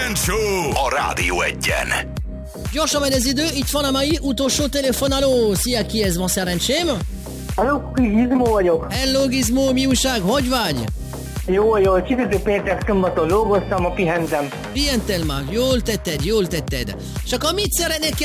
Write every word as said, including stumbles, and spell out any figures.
Kejfejancsi Show a Rádió Egyen. Gyorsan megy az idő, itt van a mai utolsó telefonáló. Szia, ki ez, van szerencsém? Hello, Gizmo vagyok. Hello, Gizmo, mi újság, hogy vagy? Jó, jó, csütörtök péntek szombaton dolgoztam, a pihentem. Pihentel már, jól tetted, jól tetted. És akkor mit szeretnék